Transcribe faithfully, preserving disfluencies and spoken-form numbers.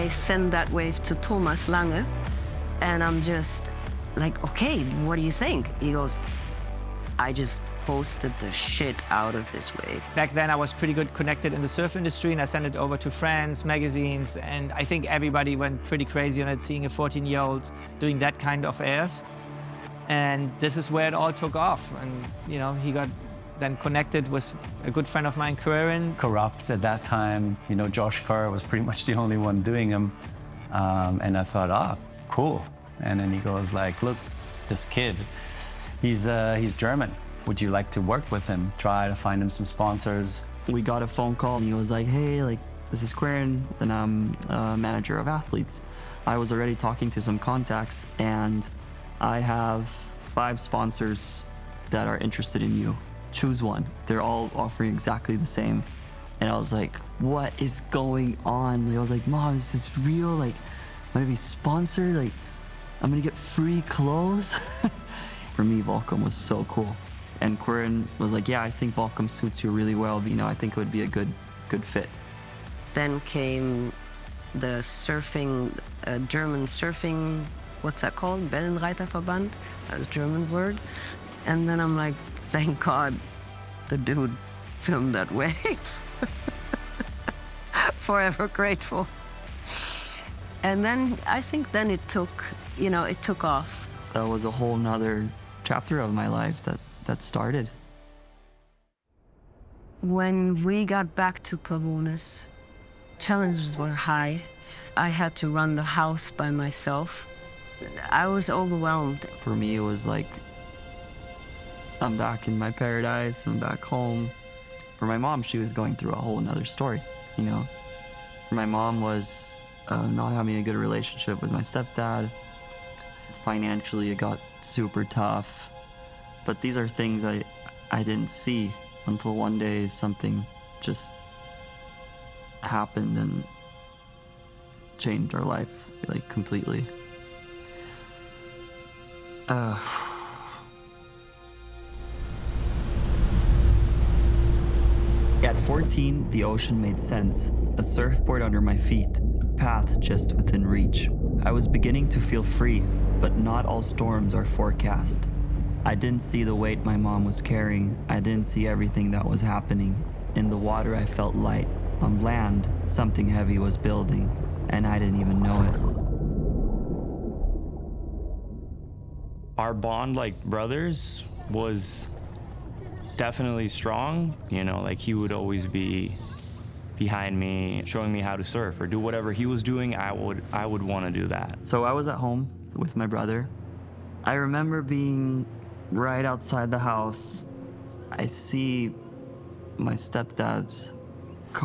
I send that wave to Thomas Lange, and I'm just like, okay, what do you think? He goes, I just posted the shit out of this wave. Back then I was pretty good connected in the surf industry, and I sent it over to friends, magazines, and I think everybody went pretty crazy on it, seeing a fourteen year old doing that kind of airs. And this is where it all took off. And you know, he got then connected with a good friend of mine, Corinne. Corrupt at that time, you know, Josh Kerr was pretty much the only one doing them. Um, and I thought, ah, cool. And then he goes like, look, this kid, he's, uh, he's German. Would you like to work with him? Try to find him some sponsors. We got a phone call and he was like, hey, like, this is Quirin, and I'm a manager of athletes. I was already talking to some contacts, and I have five sponsors that are interested in you. Choose one. They're all offering exactly the same. And I was like, what is going on? Like, I was like, Mom, is this real? Like, I'm gonna be sponsored? Like, I'm gonna get free clothes? For me, Volcom was so cool. And Quirin was like, yeah, I think Volcom suits you really well. You know, I think it would be a good, good fit. Then came the surfing, uh, German surfing, what's that called? Wellenreiterverband, a German word. And then I'm like, thank God the dude filmed that wave. Forever grateful. And then I think then it took, you know, it took off. That was a whole nother chapter of my life that, that started. When we got back to Pavonis, challenges were high. I had to run the house by myself. I was overwhelmed. For me, it was like, I'm back in my paradise, I'm back home. For my mom, she was going through a whole nother story, you know? For my mom was uh, not having a good relationship with my stepdad. Financially, it got super tough. But these are things I, I didn't see until one day something just happened and changed our life, like, completely. Uh, At fourteen, the ocean made sense. A surfboard under my feet, a path just within reach. I was beginning to feel free, but not all storms are forecast. I didn't see the weight my mom was carrying. I didn't see everything that was happening. In the water, I felt light. On land, something heavy was building, and I didn't even know it. Our bond, like brothers, was definitely strong. You know, like he would always be behind me, showing me how to surf or do whatever he was doing. I would, I would want to do that. So I was at home with my brother. I remember being right outside the house. I see my stepdad's